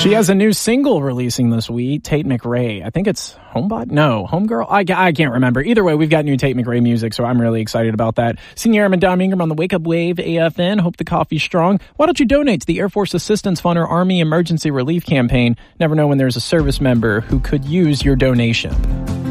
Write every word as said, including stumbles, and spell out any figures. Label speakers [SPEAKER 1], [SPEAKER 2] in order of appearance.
[SPEAKER 1] She has a new single releasing this week, Tate McRae. I think it's Homebot? No, Homegirl? I, I can't remember. Either way, we've got new Tate McRae music, so I'm really excited about that. Senior Airman Dom Ingram on the Wake Up Wave A F N. Hope the coffee's strong. Why don't you donate to the Air Force Assistance Fund or Army Emergency Relief Campaign? Never know when there's a service member who could use your donation.